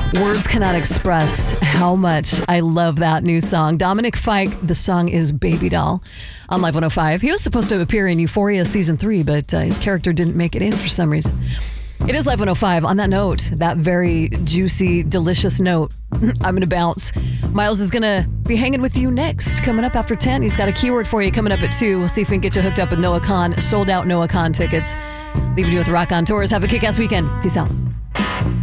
Words cannot express how much I love that new song. Dominic Fike, the song is Baby Doll on Live 105. He was supposed to appear in Euphoria Season 3, but his character didn't make it in for some reason. It is Live 105. On that note, that very juicy, delicious note, I'm going to bounce. Miles is going to be hanging with you next. Coming up after 10, he's got a keyword for you coming up at 2. We'll see if we can get you hooked up with Noah Kahan. Sold out Noah Kahan tickets. Leaving you with Rock On Tours. Have a kick-ass weekend. Peace out.